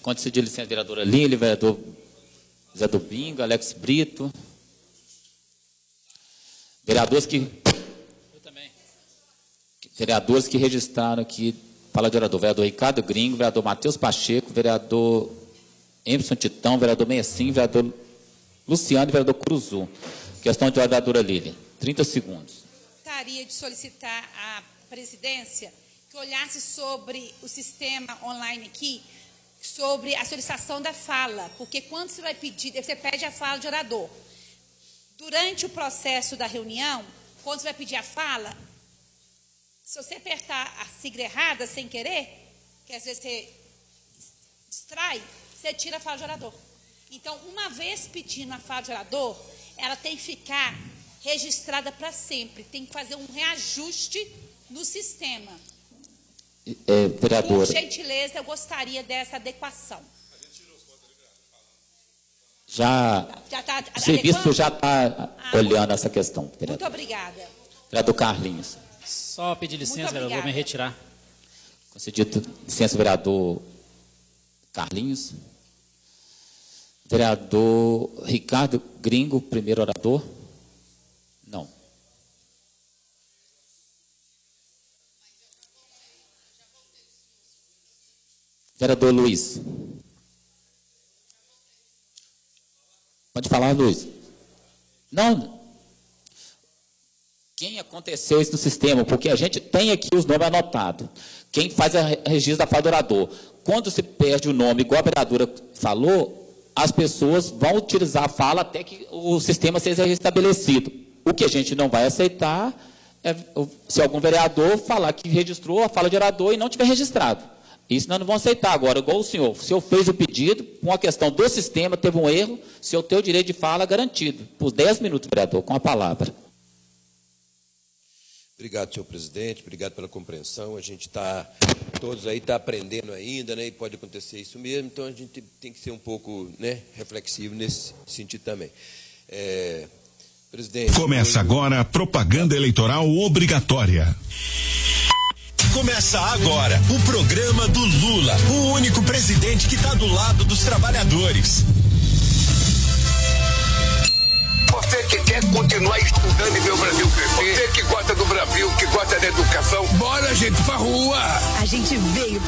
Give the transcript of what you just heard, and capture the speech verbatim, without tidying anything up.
Com de licença, vereadora Lília, vereador Zé do Bingo, Alex Brito. Vereadores que... Eu também. Vereadores que registraram aqui, fala de orador, vereador Ricardo Gringo, vereador Matheus Pacheco, vereador Emerson Titão, vereador Meicin, vereador Luciano e vereador Cruzu. Questão de vereadora Lília. trinta segundos. Gostaria de solicitar à presidência que olhasse sobre o sistema online aqui, sobre a solicitação da fala, porque quando você vai pedir, você pede a fala de orador. Durante o processo da reunião, quando você vai pedir a fala, se você apertar a sigla errada sem querer, que às vezes você distrai, você tira a fala de orador. Então, uma vez pedindo a fala de orador, ela tem que ficar registrada para sempre, tem que fazer um reajuste no sistema. É, vereadora. Por gentileza, eu gostaria dessa adequação. Já, já tá, o serviço já está ah, olhando muito, essa questão. Vereador. Muito obrigada. Vereador Carlinhos. Só pedir licença, vereador, vou me retirar. Concedido licença, vereador Carlinhos. Vereador Ricardo Gringo, primeiro orador. Não. Vereador Luiz. Pode falar, Luiz. Não. Quem aconteceu isso no sistema? Porque a gente tem aqui os nomes anotados. Quem faz o registro da fala do orador. Quando se perde o nome, igual a vereadora falou, as pessoas vão utilizar a fala até que o sistema seja restabelecido. O que a gente não vai aceitar é se algum vereador falar que registrou a fala de orador e não tiver registrado. Isso nós não vamos aceitar agora, igual o senhor. O senhor fez o pedido, com a questão do sistema, teve um erro, o senhor tem o direito de fala garantido. Por dez minutos, vereador, com a palavra. Obrigado, senhor presidente, obrigado pela compreensão. A gente está, todos aí está aprendendo ainda, né, e pode acontecer isso mesmo, então a gente tem que ser um pouco, né, reflexivo nesse sentido também. É, presidente... Começa agora a propaganda eleitoral obrigatória. Começa agora o programa do Lula, o único presidente que está do lado dos trabalhadores. Você que quer continuar estudando e ver o Brasil crescer, você que gosta do Brasil, que gosta da educação, bora, gente, pra rua! A gente veio